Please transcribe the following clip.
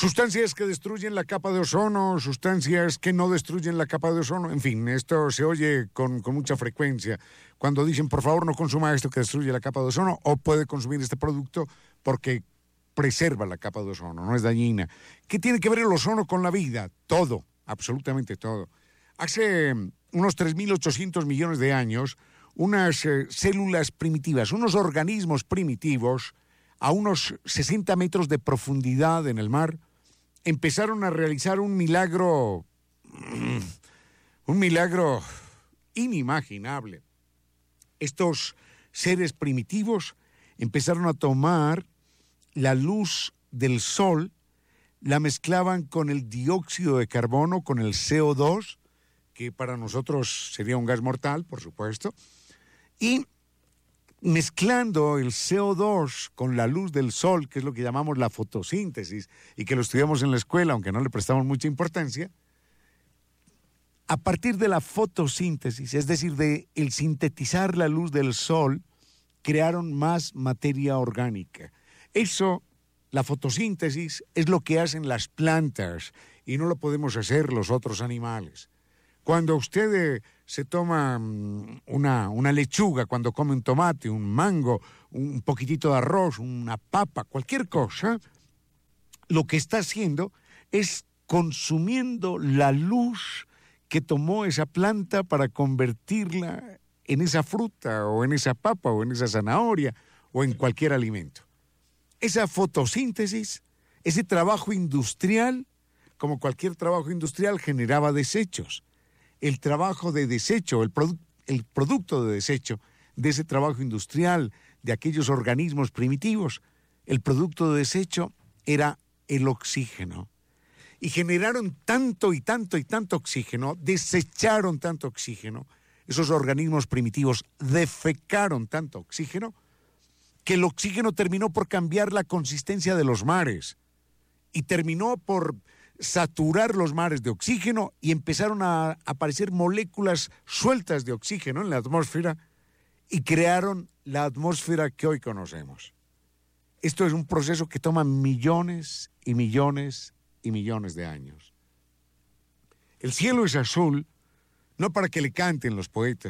Sustancias que destruyen la capa de ozono, sustancias que no destruyen la capa de ozono, en fin, esto se oye con mucha frecuencia. Cuando dicen, por favor, no consuma esto que destruye la capa de ozono, o puede consumir este producto porque preserva la capa de ozono, no es dañina. ¿Qué tiene que ver el ozono con la vida? Todo, absolutamente todo. Hace unos 3.800 millones de años, unas células primitivas, unos organismos primitivos, a unos 60 metros de profundidad en el mar, empezaron a realizar un milagro inimaginable. Estos seres primitivos empezaron a tomar la luz del sol, la mezclaban con el dióxido de carbono, con el CO2, que para nosotros sería un gas mortal, por supuesto, y mezclando el CO2 con la luz del sol, que es lo que llamamos la fotosíntesis, y que lo estudiamos en la escuela, aunque no le prestamos mucha importancia, a partir de la fotosíntesis, es decir, de el sintetizar la luz del sol, crearon más materia orgánica. Eso, la fotosíntesis, es lo que hacen las plantas, y no lo podemos hacer los otros animales. Cuando usted se toma una lechuga, cuando come un tomate, un mango, un poquitito de arroz, una papa, cualquier cosa, lo que está haciendo es consumiendo la luz que tomó esa planta para convertirla en esa fruta, o en esa papa, o en esa zanahoria, o en cualquier alimento. Esa fotosíntesis, ese trabajo industrial, como cualquier trabajo industrial, generaba desechos. El trabajo de desecho, el producto de desecho de ese trabajo industrial, de aquellos organismos primitivos, el producto de desecho era el oxígeno. Y generaron tanto y tanto y tanto oxígeno, desecharon tanto oxígeno, esos organismos primitivos defecaron tanto oxígeno, que el oxígeno terminó por cambiar la consistencia de los mares y terminó por saturar los mares de oxígeno, y empezaron a aparecer moléculas sueltas de oxígeno en la atmósfera y crearon la atmósfera que hoy conocemos. Esto es un proceso que toma millones y millones y millones de años. El cielo es azul no para que le canten los poetas,